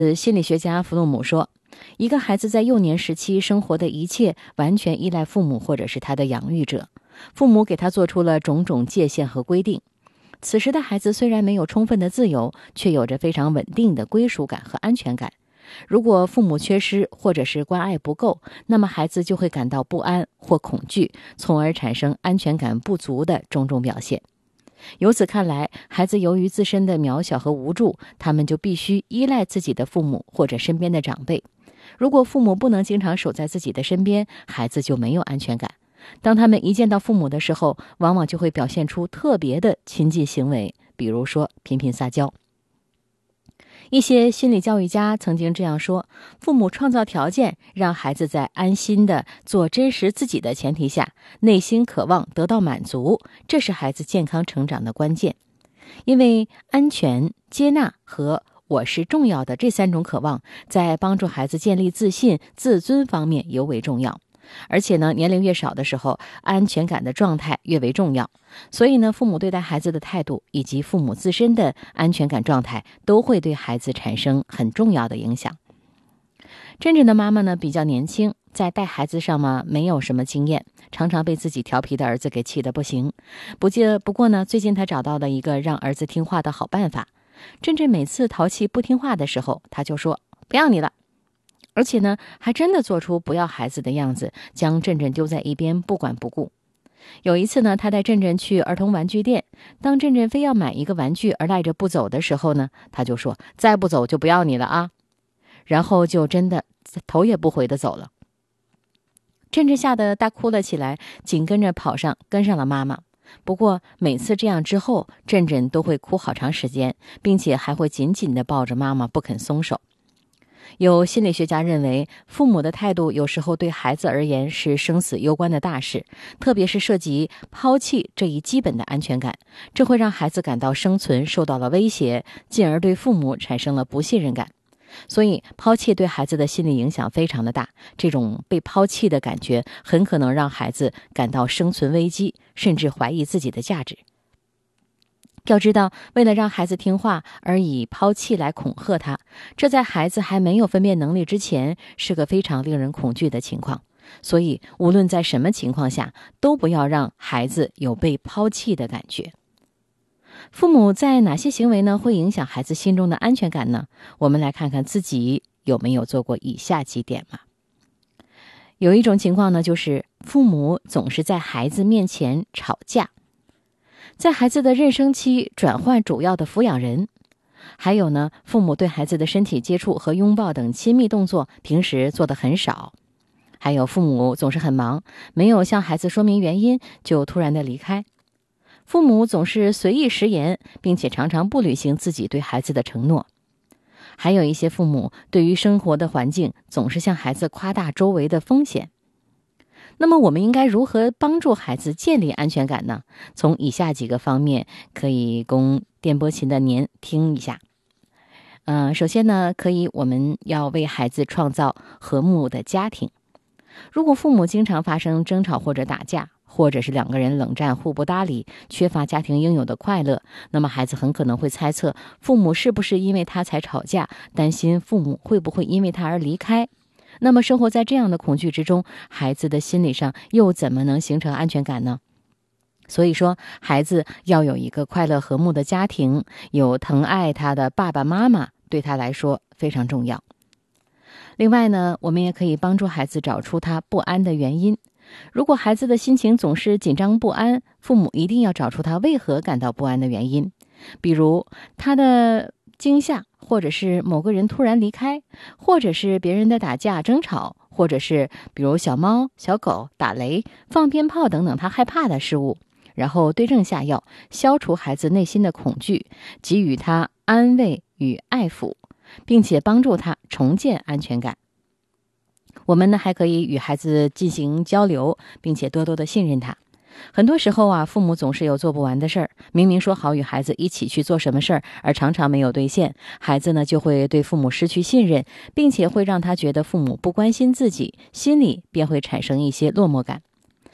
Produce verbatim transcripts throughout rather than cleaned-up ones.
呃，心理学家弗洛姆说，一个孩子在幼年时期生活的一切完全依赖父母或者是他的养育者，父母给他做出了种种界限和规定。此时的孩子虽然没有充分的自由，却有着非常稳定的归属感和安全感。如果父母缺失或者是关爱不够，那么孩子就会感到不安或恐惧，从而产生安全感不足的种种表现。由此看来，孩子由于自身的渺小和无助，他们就必须依赖自己的父母或者身边的长辈。如果父母不能经常守在自己的身边，孩子就没有安全感。当他们一见到父母的时候，往往就会表现出特别的亲近行为，比如说频频撒娇。一些心理教育家曾经这样说，父母创造条件，让孩子在安心的做真实自己的前提下，内心渴望得到满足，这是孩子健康成长的关键。因为安全、接纳和我是重要的这三种渴望，在帮助孩子建立自信、自尊方面尤为重要。而且呢，年龄越少的时候，安全感的状态越为重要。所以呢，父母对待孩子的态度以及父母自身的安全感状态，都会对孩子产生很重要的影响。真真的妈妈呢比较年轻，在带孩子上嘛没有什么经验，常常被自己调皮的儿子给气得不行。不记不过呢，最近她找到了一个让儿子听话的好办法。真真每次淘气不听话的时候，她就说不要你了。而且呢，还真的做出不要孩子的样子，将振振丢在一边不管不顾。有一次呢，他带振振去儿童玩具店，当振振非要买一个玩具而赖着不走的时候呢，他就说再不走就不要你了啊，然后就真的头也不回的走了。振振吓得大哭了起来，紧跟着跑上跟上了妈妈。不过每次这样之后，振振都会哭好长时间，并且还会紧紧地抱着妈妈不肯松手。有心理学家认为，父母的态度有时候对孩子而言是生死攸关的大事，特别是涉及抛弃这一基本的安全感，这会让孩子感到生存受到了威胁，进而对父母产生了不信任感。所以抛弃对孩子的心理影响非常的大，这种被抛弃的感觉很可能让孩子感到生存危机，甚至怀疑自己的价值。要知道，为了让孩子听话而以抛弃来恐吓他，这在孩子还没有分辨能力之前是个非常令人恐惧的情况。所以无论在什么情况下，都不要让孩子有被抛弃的感觉。父母在哪些行为呢会影响孩子心中的安全感呢？我们来看看自己有没有做过以下几点嘛。有一种情况呢，就是父母总是在孩子面前吵架，在孩子的妊娠期转换主要的抚养人。还有呢，父母对孩子的身体接触和拥抱等亲密动作平时做得很少。还有父母总是很忙，没有向孩子说明原因就突然的离开。父母总是随意食言，并且常常不履行自己对孩子的承诺。还有一些父母对于生活的环境总是向孩子夸大周围的风险。那么我们应该如何帮助孩子建立安全感呢？从以下几个方面可以供电波琴的您听一下。呃，首先呢，可以我们要为孩子创造和睦的家庭。如果父母经常发生争吵或者打架，或者是两个人冷战互不搭理，缺乏家庭应有的快乐，那么孩子很可能会猜测父母是不是因为他才吵架，担心父母会不会因为他而离开。那么生活在这样的恐惧之中，孩子的心理上又怎么能形成安全感呢？所以说，孩子要有一个快乐和睦的家庭，有疼爱他的爸爸妈妈，对他来说非常重要。另外呢，我们也可以帮助孩子找出他不安的原因。如果孩子的心情总是紧张不安，父母一定要找出他为何感到不安的原因。比如他的惊吓，或者是某个人突然离开，或者是别人的打架争吵，或者是比如小猫、小狗、打雷、放鞭炮等等他害怕的事物，然后对症下药，消除孩子内心的恐惧，给予他安慰与爱抚，并且帮助他重建安全感。我们呢还可以与孩子进行交流，并且多多的信任他。很多时候啊，父母总是有做不完的事儿，明明说好与孩子一起去做什么事儿，而常常没有兑现，孩子呢就会对父母失去信任，并且会让他觉得父母不关心自己，心里便会产生一些落寞感。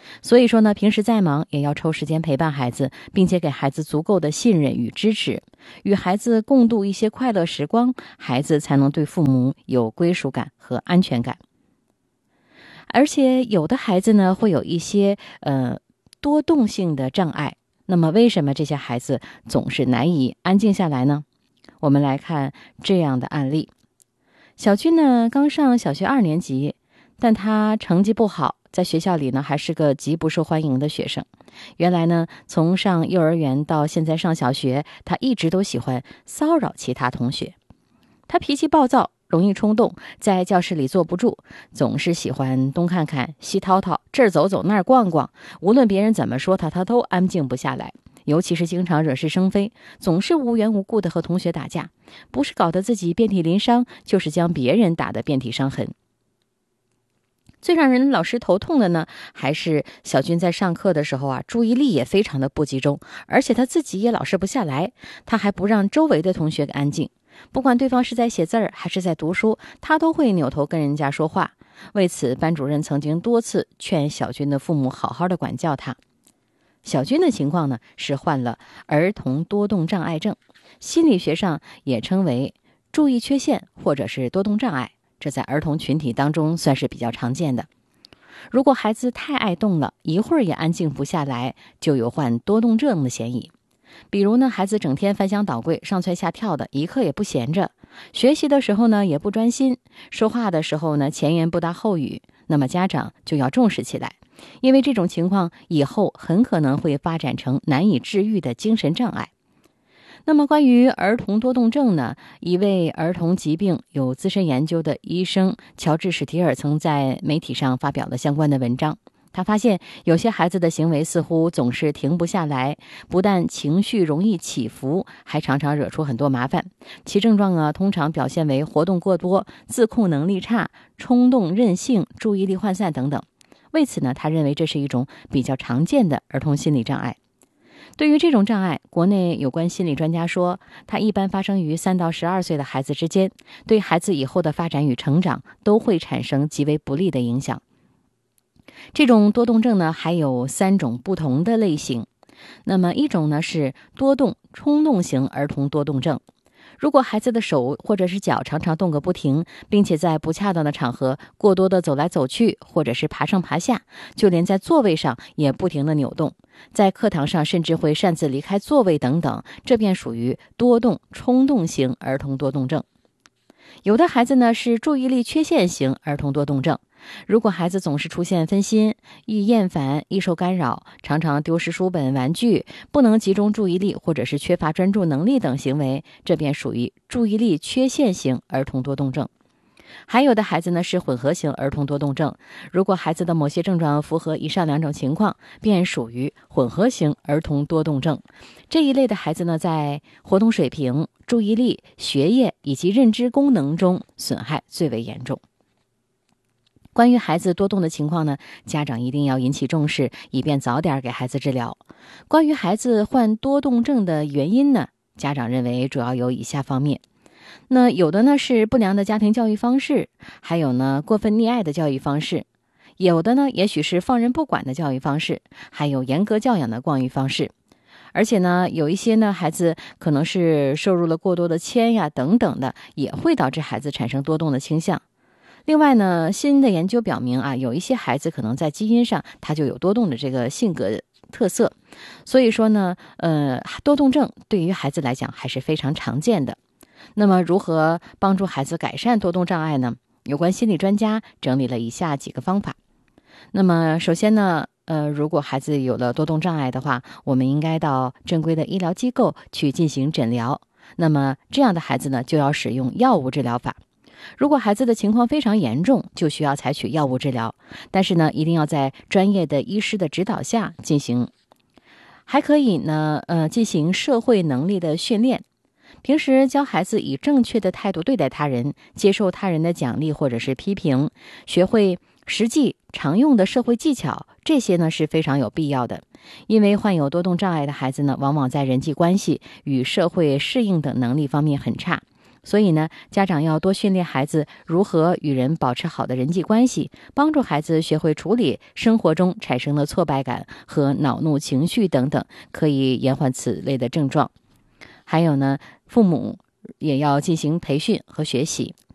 所以说呢，平时再忙也要抽时间陪伴孩子，并且给孩子足够的信任与支持，与孩子共度一些快乐时光，孩子才能对父母有归属感和安全感。而且有的孩子呢，会有一些呃多动性的障碍。那么为什么这些孩子总是难以安静下来呢？我们来看这样的案例。小军呢，刚上小学二年级，但他成绩不好，在学校里呢还是个极不受欢迎的学生。原来呢，从上幼儿园到现在上小学，他一直都喜欢骚扰其他同学。他脾气暴躁，容易冲动，在教室里坐不住，总是喜欢东看看西掏掏，这儿走走那儿逛逛，无论别人怎么说他，他都安静不下来。尤其是经常惹是生非，总是无缘无故的和同学打架，不是搞得自己遍体鳞伤，就是将别人打得遍体伤痕。最让人老师头痛的呢，还是小军在上课的时候啊，注意力也非常的不集中，而且他自己也老实不下来，他还不让周围的同学安静。不管对方是在写字儿还是在读书，他都会扭头跟人家说话。为此，班主任曾经多次劝小军的父母好好的管教他。小军的情况呢，是患了儿童多动障碍症，心理学上也称为注意缺陷或者是多动障碍，这在儿童群体当中算是比较常见的。如果孩子太爱动了，一会儿也安静不下来，就有患多动症的嫌疑。比如呢，孩子整天翻箱倒柜，上蹿下跳的，一刻也不闲着，学习的时候呢也不专心，说话的时候呢前言不搭后语，那么家长就要重视起来，因为这种情况以后很可能会发展成难以治愈的精神障碍。那么关于儿童多动症呢，一位儿童疾病有资深研究的医生乔治史提尔曾在媒体上发表了相关的文章。他发现有些孩子的行为似乎总是停不下来，不但情绪容易起伏，还常常惹出很多麻烦。其症状啊，通常表现为活动过多、自控能力差、冲动任性、注意力涣散等等。为此呢，他认为这是一种比较常见的儿童心理障碍。对于这种障碍，国内有关心理专家说，它一般发生于三到十二岁的孩子之间，对孩子以后的发展与成长都会产生极为不利的影响。这种多动症呢，还有三种不同的类型。那么一种呢是多动冲动型儿童多动症。如果孩子的手或者是脚常常动个不停，并且在不恰当的场合过多的走来走去，或者是爬上爬下，就连在座位上也不停的扭动，在课堂上甚至会擅自离开座位等等，这便属于多动冲动型儿童多动症。有的孩子呢是注意力缺陷型儿童多动症。如果孩子总是出现分心、易厌烦、易受干扰，常常丢失书本、玩具，不能集中注意力，或者是缺乏专注能力等行为，这便属于注意力缺陷型儿童多动症。还有的孩子呢是混合型儿童多动症，如果孩子的某些症状符合以上两种情况，便属于混合型儿童多动症。这一类的孩子呢，在活动水平、注意力、学业以及认知功能中损害最为严重。关于孩子多动的情况呢，家长一定要引起重视，以便早点给孩子治疗。关于孩子患多动症的原因呢，家长认为主要有以下方面。那有的呢是不良的家庭教育方式，还有呢过分溺爱的教育方式，有的呢也许是放任不管的教育方式，还有严格教养的教育方式。而且呢，有一些呢孩子可能是摄入了过多的铅呀等等的，也会导致孩子产生多动的倾向。另外呢，新的研究表明啊，有一些孩子可能在基因上他就有多动的这个性格特色，所以说呢，呃，多动症对于孩子来讲还是非常常见的。那么如何帮助孩子改善多动障碍呢？有关心理专家整理了以下几个方法。那么首先呢，呃，如果孩子有了多动障碍的话，我们应该到正规的医疗机构去进行诊疗。那么这样的孩子呢，就要使用药物治疗法。如果孩子的情况非常严重，就需要采取药物治疗，但是呢，一定要在专业的医师的指导下进行。还可以呢，呃，进行社会能力的训练。平时教孩子以正确的态度对待他人，接受他人的奖励或者是批评，学会实际常用的社会技巧，这些呢是非常有必要的。因为患有多动障碍的孩子呢，往往在人际关系与社会适应等能力方面很差。 所以呢，家长要多训练孩子如何与人保持好的人际关系，帮助孩子学会处理生活中产生的挫败感和恼怒情绪等等，可以延缓此类的症状。还有呢，父母也要进行培训和学习。